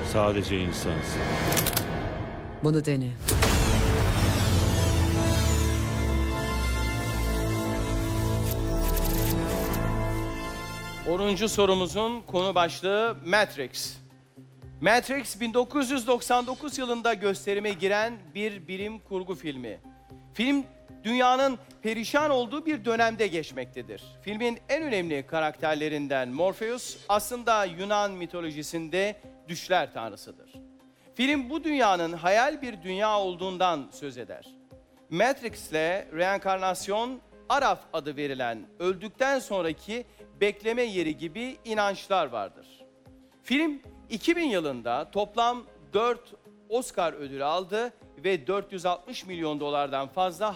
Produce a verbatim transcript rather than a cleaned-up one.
Sadece insansın. Bunu dene. onuncu sorumuzun konu başlığı Matrix. Matrix bin dokuz yüz doksan dokuz yılında gösterime giren bir bilim kurgu filmi. Film dünyanın perişan olduğu bir dönemde geçmektedir. Filmin en önemli karakterlerinden Morpheus aslında Yunan mitolojisinde düşler tanrısıdır. Film bu dünyanın hayal bir dünya olduğundan söz eder. Matrix ile reenkarnasyon, Araf adı verilen öldükten sonraki bekleme yeri gibi inançlar vardır. Film iki bin yılında toplam dört Oscar ödülü aldı ve dört yüz altmış milyon dolardan fazla